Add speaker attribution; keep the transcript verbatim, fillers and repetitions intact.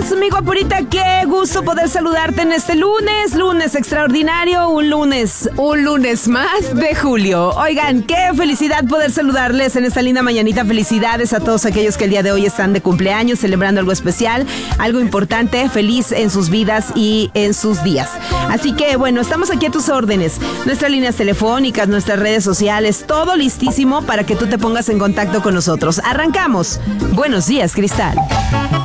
Speaker 1: mi guapurita, qué gusto poder saludarte en este lunes, lunes extraordinario, un lunes, un lunes más de julio. Oigan, qué felicidad poder saludarles en esta linda mañanita. Felicidades a todos aquellos que el día de hoy están de cumpleaños, celebrando algo especial, algo importante, feliz en sus vidas y en sus días. Así que bueno, estamos aquí a tus órdenes. Nuestras líneas telefónicas, nuestras redes sociales, todo listísimo para que tú te pongas en contacto con nosotros. Arrancamos. Buenos días, Cristal.